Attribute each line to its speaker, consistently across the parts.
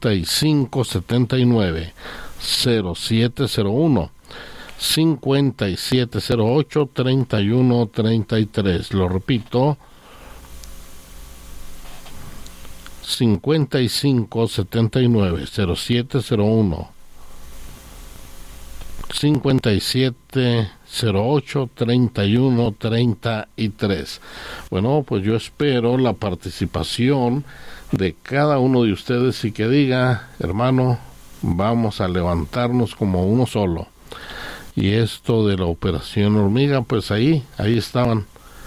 Speaker 1: 5579 0701 5708 3133. Lo repito, 5579 0701 5708 3133. Bueno, pues yo espero la participación de cada uno de ustedes y que diga: hermano, vamos a levantarnos como uno solo. Y esto de la operación hormiga, pues ahí estaban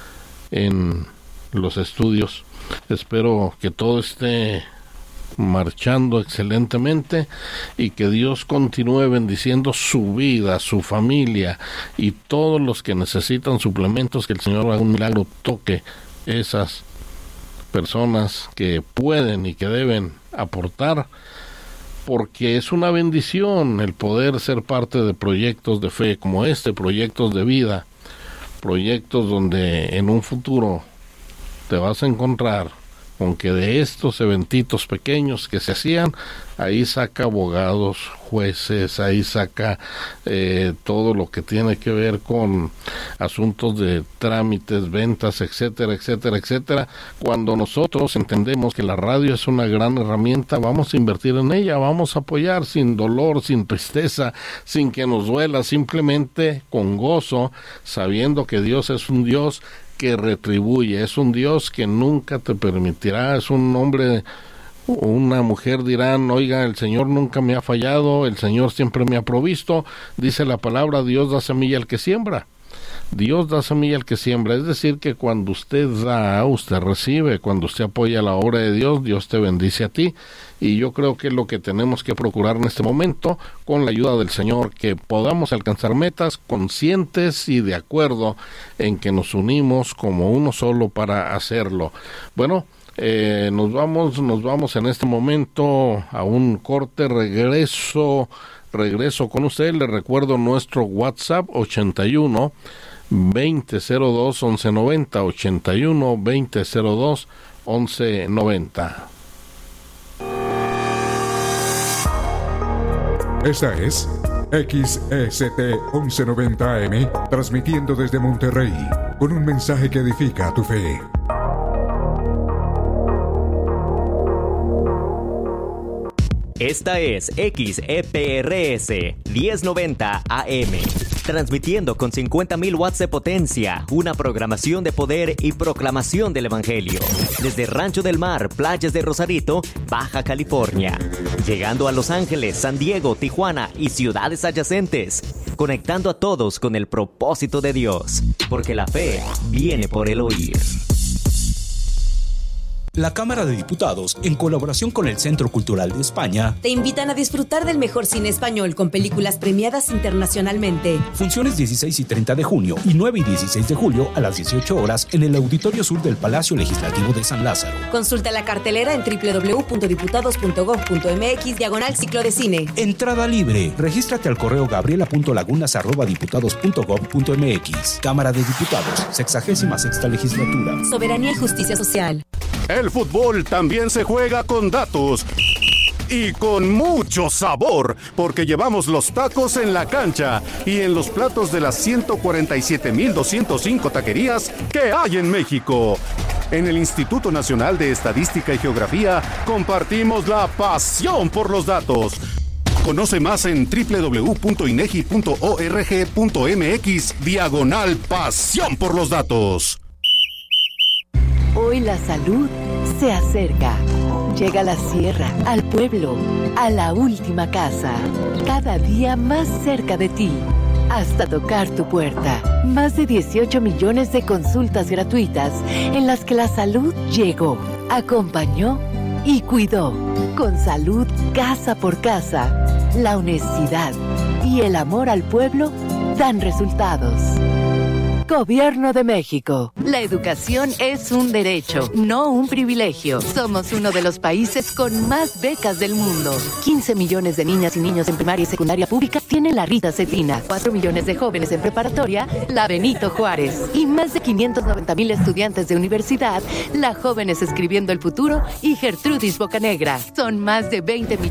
Speaker 1: en los estudios. Espero que todo esté marchando excelentemente y que Dios continúe bendiciendo su vida, su familia y todos los que necesitan suplementos, que el Señor haga un milagro, toque esas personas que pueden y que deben aportar, porque es una bendición el poder ser parte de proyectos de fe como este, proyectos de vida, proyectos donde en un futuro te vas a encontrar con que de estos eventitos pequeños que se hacían, ahí saca abogados, jueces, ahí saca todo lo que tiene que ver con asuntos de trámites, ventas, etcétera, etcétera, etcétera. Cuando nosotros entendemos que la radio es una gran herramienta, vamos a invertir en ella, vamos a apoyar sin dolor, sin tristeza, sin que nos duela, simplemente con gozo, sabiendo que Dios es un Dios que retribuye, es un Dios que nunca te permitirá, es un hombre, una mujer dirán: oiga, el Señor nunca me ha fallado, el Señor siempre me ha provisto. Dice la palabra: Dios da semilla al que siembra. Dios da semilla al que siembra, es decir, que cuando usted da, usted recibe. Cuando usted apoya la obra de Dios, Dios te bendice a ti. Y yo creo que es lo que tenemos que procurar en este momento, con la ayuda del Señor, que podamos alcanzar metas conscientes y de acuerdo en que nos unimos como uno solo para hacerlo. Bueno, nos vamos en este momento a un corte. Regreso con usted. Le recuerdo nuestro WhatsApp: 81 2002 1190, 81 2002 1190.
Speaker 2: Esta es XECT 1190 AM, transmitiendo desde Monterrey, con un mensaje que edifica tu fe.
Speaker 3: Esta es XEPRS 1090 AM, transmitiendo con 50.000 watts de potencia, una programación de poder y proclamación del Evangelio, desde Rancho del Mar, playas de Rosarito, Baja California, llegando a Los Ángeles, San Diego, Tijuana y ciudades adyacentes, conectando a todos con el propósito de Dios, porque la fe viene por el oír.
Speaker 4: La Cámara de Diputados, en colaboración con el Centro Cultural de España,
Speaker 5: te invitan a disfrutar del mejor cine español con películas premiadas internacionalmente.
Speaker 4: Funciones 16 y 30 de junio y 9 y 16 de julio a las 18 horas en el Auditorio Sur del Palacio Legislativo de San Lázaro.
Speaker 5: Consulta la cartelera en www.diputados.gov.mx/ciclo de cine.
Speaker 4: Entrada libre. Regístrate al correo gabriela.lagunas@diputados.gov.mx. Cámara de Diputados, 66ª Legislatura.
Speaker 5: Soberanía y justicia social.
Speaker 6: El fútbol también se juega con datos y con mucho sabor, porque llevamos los tacos en la cancha y en los platos de las 147,205 taquerías que hay en México. En el Instituto Nacional de Estadística y Geografía compartimos la pasión por los datos. Conoce más en www.inegi.org.mx/pasión por los datos.
Speaker 7: Hoy la salud se acerca. Llega a la sierra, al pueblo, a la última casa. Cada día más cerca de ti. Hasta tocar tu puerta. Más de 18 millones de consultas gratuitas en las que la salud llegó, acompañó y cuidó. Con salud casa por casa, la honestidad y el amor al pueblo dan resultados. Gobierno de México. La educación es un derecho, no un privilegio. Somos uno de los países con más becas del mundo. 15 millones de niñas y niños en primaria y secundaria pública tienen la Rita Cetina. 4 millones de jóvenes en preparatoria, la Benito Juárez. Y más de 590,000 estudiantes de universidad, la Jóvenes Escribiendo el Futuro y Gertrudis Bocanegra. Son más de 20 millones